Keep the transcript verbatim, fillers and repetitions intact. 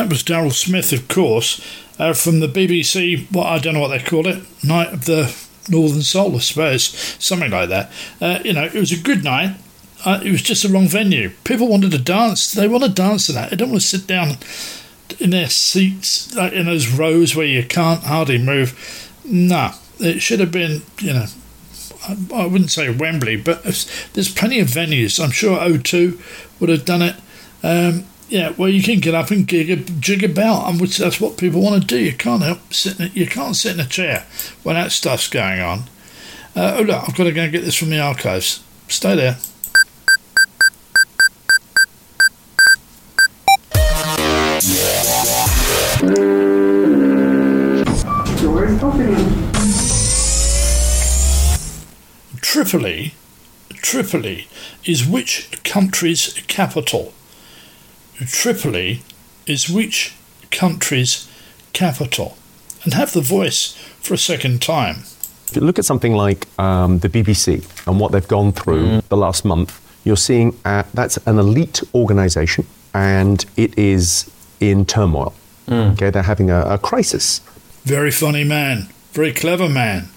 That was Daryl Smith, of course, uh, from the B B C, what I don't know what they call it, Night of the Northern Soul, I suppose, something like that. Uh, you know, it was a good night. Uh, it was just a wrong venue. People wanted to dance. They want to dance to that. They don't want to sit down in their seats, like in those rows where you can't hardly move. No, it should have been, you know, I, I wouldn't say Wembley, but there's plenty of venues. I'm sure O two would have done it. Um, yeah, well, you can get up and gig, jig about, and which that's what people want to do. You can't help sitting. You can't sit in a chair when that stuff's going on. Uh, oh look, I've got to go and get this from the archives. Stay there. Tripoli, Tripoli is which country's capital? Tripoli is which country's capital? And have the voice for a second time. If you look at something like um, the B B C and what they've gone through mm. the last month, you're seeing uh, that's an elite organisation and it is in turmoil. Mm. Okay, they're having a, a crisis. Very funny man, very clever man.